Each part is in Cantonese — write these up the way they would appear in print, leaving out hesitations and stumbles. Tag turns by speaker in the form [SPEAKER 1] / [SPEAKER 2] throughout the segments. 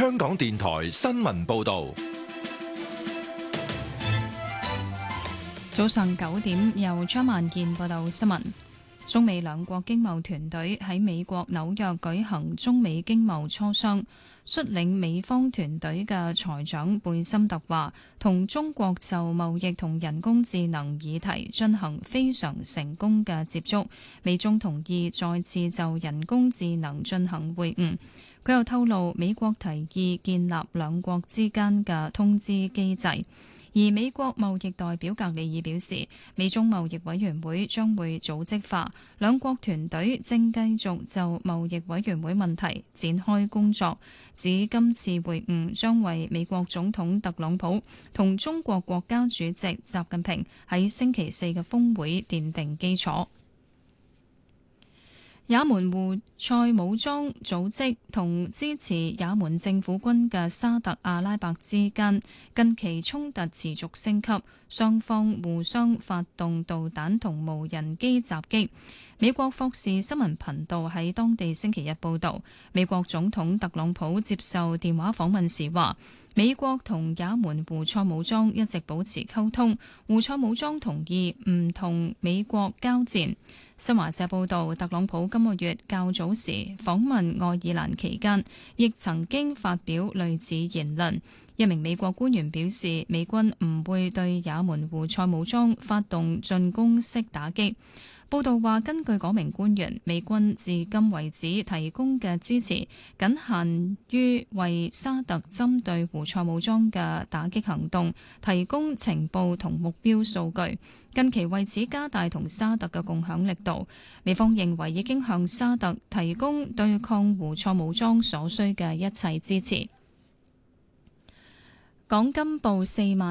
[SPEAKER 1] 香港電台新聞報道。
[SPEAKER 2] 早上9點，由張萬健報道新聞。中美兩國經貿團隊喺美國紐約舉行中美經貿磋商。率領美方團隊嘅財長貝森特話，同中國就貿易同人工智能議題進行非常成功嘅接觸，美中同意再次就人工智能進行會晤。佢又透露，美國提議建立兩國之間嘅通知機制。而美國貿易代表格里爾表示，美中貿易委員會將會組織化，兩國團隊正繼續就貿易委員會問題展開工作，指今次會晤將為美國總統特朗普同中國國家主席習近平喺星期四嘅峰會奠定基礎。也門胡塞武裝組織同支持也門政府軍嘅沙特阿拉伯之間近期衝突持續升級，雙方互相發動導彈同無人機襲擊。美國霍士新聞頻道喺當地星期日報導，美國總統特朗普接受電話訪問時話，美國同也門胡塞武裝一直保持溝通，胡塞武裝同意唔同美國交戰。新華社報道，特朗普今個月較早時訪問愛爾蘭期間，亦曾經發表類似言論。一名美國官員表示，美軍唔會對也門胡塞武裝發動進攻式打擊。報道話，根據嗰名官員，美軍至今為止提供嘅支持僅限於為沙特針對胡塞武裝嘅打擊行動提供情報同目標數據。近期為此加大同沙特嘅共享力度。美方認為已經向沙特提供對抗胡塞武裝所需嘅一切支持。港金報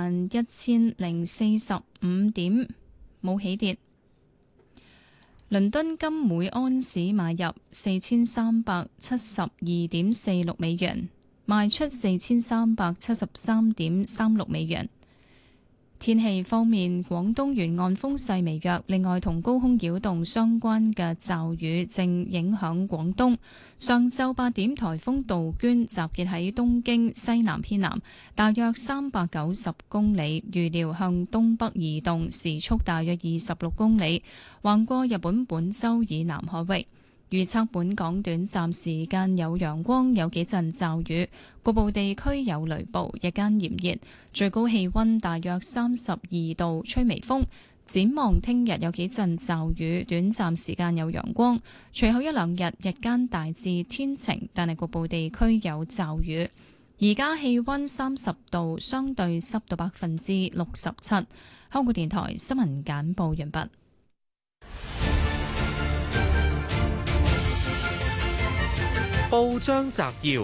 [SPEAKER 2] 41,045點，冇起跌。倫敦金每安士買入4372.46美元，賣出4373.36美元。天氣方面，廣東沿岸風勢微弱，另外同高空擾動相關嘅驟雨正影響廣東。上晝8點，颱風杜鵑集結喺東經西南偏南，大約390公里，預料向東北移動，時速大約26公里，橫過日本本州以南海域。預測本港短暫時間有陽光，有幾陣驟雨，局部地區有雷暴，日間炎熱，最高氣溫大約32度，吹微風。展望聽日有幾陣驟雨，短暫時間有陽光，隨後一兩日日間大致天晴，但係局部地區有驟雨。而家氣溫30度，相對濕度67%。香港電台新聞簡報完畢。
[SPEAKER 3] 報章摘要，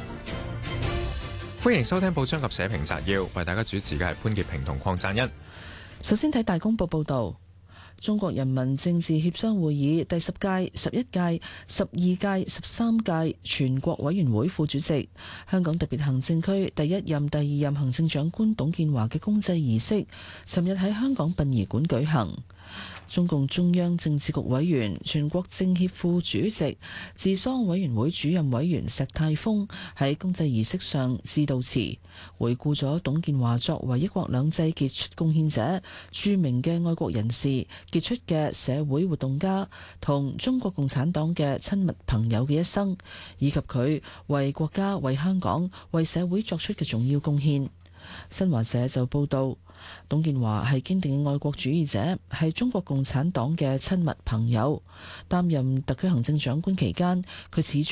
[SPEAKER 3] 歡迎收聽報章及社評摘要，為大家主持嘅係潘潔平同鄺贊恩。
[SPEAKER 4] 首先睇大公報報道，中國人民政治協商會議第10屆、11屆、12屆、13屆全國委員會副主席、香港特別行政區第1任、第2任行政長官董建華嘅公祭儀式，尋日喺香港殯儀館舉行。中共中央政治局委員、全國政協副主席、治喪委員會主任委員石泰峰喺公祭儀式上致悼詞，回顧咗董建華作為一國兩制傑出貢獻者、著名嘅愛國人士、傑出嘅社會活動家同中國共產黨嘅親密朋友嘅一生，以及佢為國家、為香港、為社會作出嘅重要貢獻。新華社就報道，董建華係堅定嘅愛國主義者，係中國共產黨嘅親密朋友。擔任特區行政長官期間，佢始終